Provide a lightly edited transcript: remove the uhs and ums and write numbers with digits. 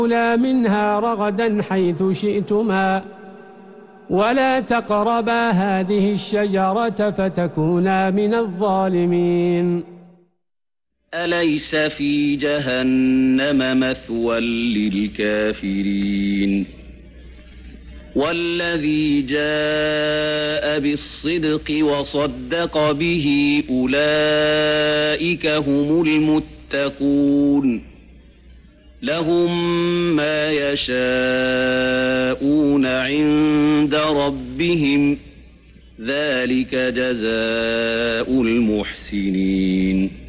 كُلَا منها رغدا حيث شئتما ولا تقربا هذه الشجرة فتكونا من الظالمين. أليس في جهنم مثوى للكافرين والذي جاء بالصدق وصدق به أولئك هم المتقون لهم ما يشاءون عند ربهم ذلك جزاء المحسنين.